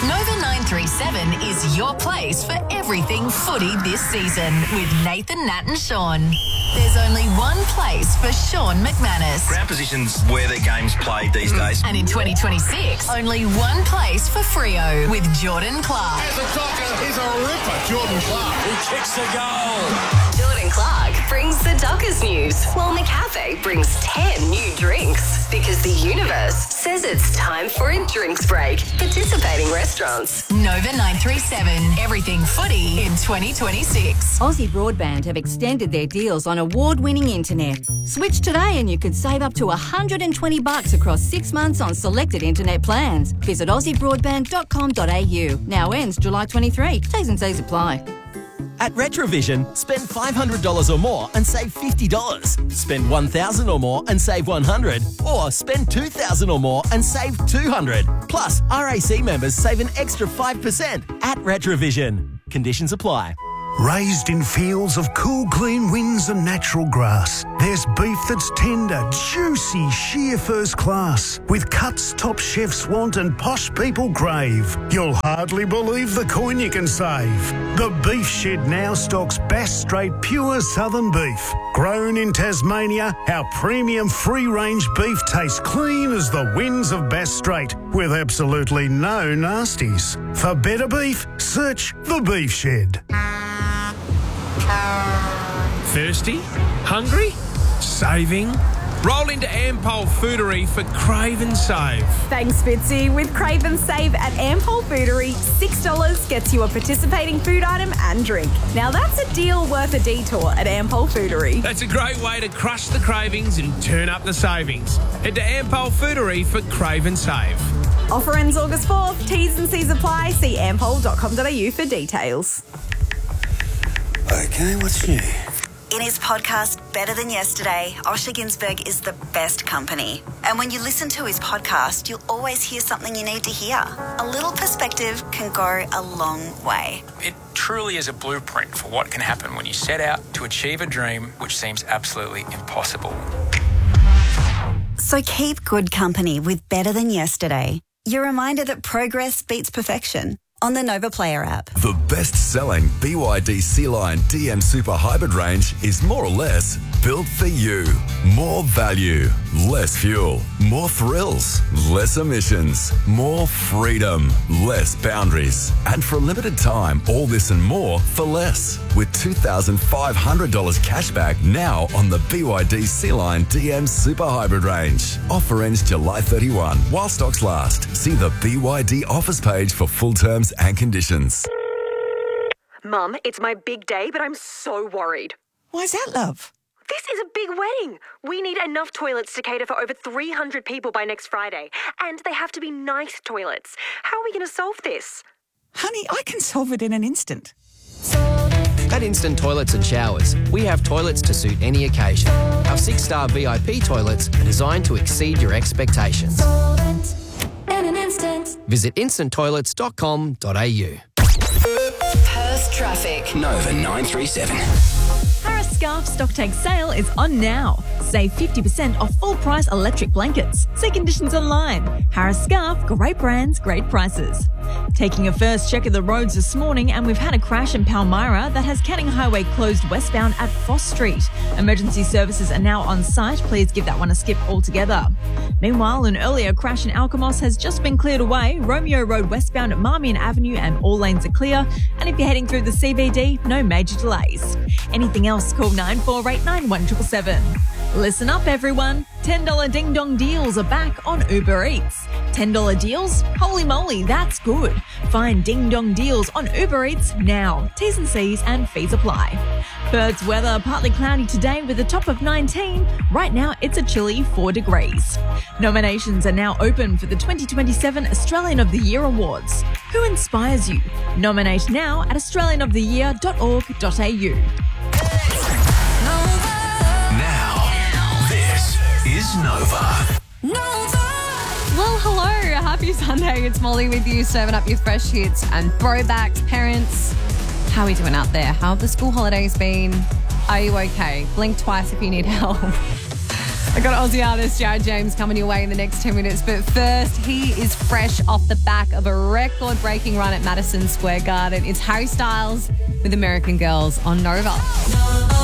Nova 937 is your place for everything footy this season with Nathan, Nat and Sean. There's only one place for Sean McManus. Ground position's where the game's played these days. And in 2026, only one place for Freo with Jordan Clark. Here's a docker, he's a ripper, Jordan Clark. Who kicks the goal? Jordan Clark brings the Dockers news, while McCafe brings 10 new drinks. Because the universe says it's time for a drinks break. Participating restaurants. Nova 937, everything footy in 2026. Aussie Broadband have extended their deals on award-winning internet. Switch today and you could save up to $120 across 6 months on selected internet plans. Visit aussiebroadband.com.au. Now ends July 23. T's and C's apply. At Retrovision, spend $500 or more and save $50. Spend $1,000 or more and save $100. Or spend $2,000 or more and save $200. Plus, RAC members save an extra 5% at Retrovision. Conditions apply. Raised in fields of cool, clean winds and natural grass, there's beef that's tender, juicy, sheer first class, with cuts top chefs want and posh people crave. You'll hardly believe the coin you can save. The Beef Shed now stocks Bass Strait pure southern beef. Grown in Tasmania, our premium free-range beef tastes clean as the winds of Bass Strait, with absolutely no nasties. For better beef, search The Beef Shed. Thirsty? Hungry? Saving? Roll into Ampol Foodery for Crave and Save. Thanks, Fitzy. With Crave and Save at Ampol Foodery, $6 gets you a participating food item and drink. Now that's a deal worth a detour at Ampol Foodery. That's a great way to crush the cravings and turn up the savings. Head to Ampol Foodery for Crave and Save. Offer ends August 4th. T's and C's apply. See ampol.com.au for details. Okay, what's new? In his podcast, Better Than Yesterday, Osher Günsberg is the best company. And when you listen to his podcast, you'll always hear something you need to hear. A little perspective can go a long way. It truly is a blueprint for what can happen when you set out to achieve a dream which seems absolutely impossible. So keep good company with Better Than Yesterday. Your reminder that progress beats perfection. On the Nova Player app. The best-selling BYD Sea-Line DM Super Hybrid range is more or less built for you. More value, less fuel, more thrills, less emissions, more freedom, less boundaries. And for a limited time, all this and more for less. With $2,500 cashback now on the BYD Sea-Line DM Super Hybrid range. Offer ends July 31 while stocks last. See the BYD offers page for full terms and conditions. Mum, it's my big day, but I'm so worried. Why's that, love? This is a big wedding. We need enough toilets to cater for over 300 people by next Friday. And they have to be nice toilets. How are we going to solve this? Honey, I can solve it in an instant. At Instant Toilets and Showers, we have toilets to suit any occasion. Our 6-star VIP toilets are designed to exceed your expectations. In an instant. Visit instanttoilets.com.au. Perth traffic. Nova 937. Harris Scarf Stocktake sale is on now. Save 50% off full price electric blankets. See conditions online. Harris Scarf, great brands, great prices. Taking a first check of the roads this morning, and we've had a crash in Palmyra that has Canning Highway closed westbound at Foss Street. Emergency services are now on site. Please give that one a skip altogether. Meanwhile, an earlier crash in Alkimos has just been cleared away. Romeo Road westbound at Marmion Avenue and all lanes are clear. And if you're heading through the CBD, no major delays. Anything else, call 9489 1777. Listen up, everyone. $10 Ding Dong deals are back on Uber Eats. $10 deals? Holy moly, that's good. Find Ding Dong deals on Uber Eats now. T's and C's and fees apply. Perth's weather, partly cloudy today with a top of 19. Right now, it's a chilly 4 degrees. Nominations are now open for the 2027 Australian of the Year Awards. Who inspires you? Nominate now at australianoftheyear.org.au. Is Nova. Well, hello. Happy Sunday. It's Molly with you, serving up your fresh hits and throwbacks. Parents, how are we doing out there? How have the school holidays been? Are you okay? Blink twice if you need help. I got Aussie artist Jared James coming your way in the next 10 minutes. But first, he is fresh off the back of a record-breaking run at Madison Square Garden. It's Harry Styles with American Girls on Nova.